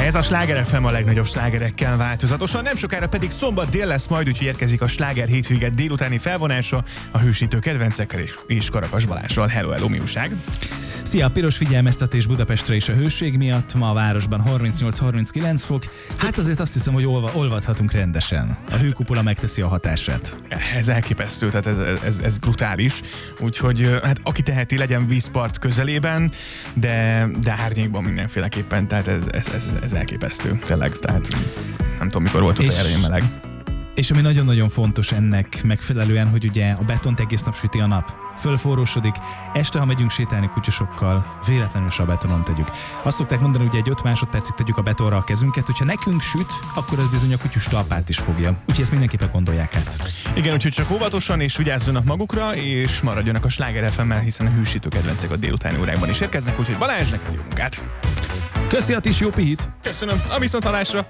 Ez a Sláger FM a legnagyobb slágerekkel változatosan, nem sokára pedig szombat dél lesz majd, úgyhogy érkezik a Sláger hétvége délutáni felvonása a hősítő kedvencekkel és Karakas Balázsral. Hello, mi újság? Szia, piros figyelmeztetés Budapestre is a hőség miatt. Ma a városban 38-39 fok. Hát azért azt hiszem, hogy olvadhatunk rendesen. A hőkupola megteszi a hatását. Ez elképesztő, tehát ez brutális. Úgyhogy hát aki teheti, legyen vízpart közelében, de árnyékban mindenféleképpen, tehát ez elképesztő, tényleg. Tehát nem tudom, mikor volt ott erre meleg. És ami nagyon-nagyon fontos ennek megfelelően, hogy ugye a betont egész nap süti a nap, fölforrósodik, este, ha megyünk sétálni kutyusokkal, véletlenül se a betonon tegyük. Azt szokták mondani, hogy egy 5 másodpercig tegyük a betonra a kezünket, hogyha nekünk süt, akkor az bizony a kutyus talpát is fogja. Úgyhogy ezt mindenképpen gondolják át. Igen, úgyhogy csak óvatosan és vigyázzanak magukra, és maradjanak a Sláger FM-mel, hiszen a hősítő kedvencek a délutáni órákban is érkeznek, úgyhogy Balázs, neked jó munkát! Köszi, Attis, jó pihit! Köszönöm, a viszonthallásra!